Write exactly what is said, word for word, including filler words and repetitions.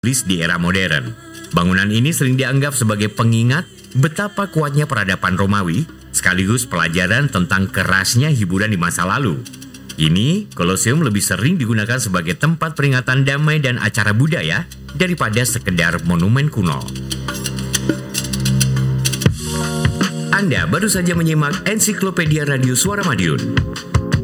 di era modern. Bangunan ini sering dianggap sebagai pengingat betapa kuatnya peradaban Romawi, sekaligus pelajaran tentang kerasnya hiburan di masa lalu. Kini, Kolosium lebih sering digunakan sebagai tempat peringatan damai dan acara budaya daripada sekedar monumen kuno. Anda baru saja menyimak Ensiklopedia Radio Suara Madiun.